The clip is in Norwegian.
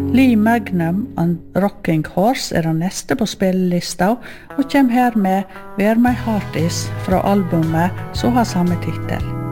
Lee Magnum and Rocking Horse den neste på spillelista, og kommer her med Where My Heart Is fra albumet som har samme titel.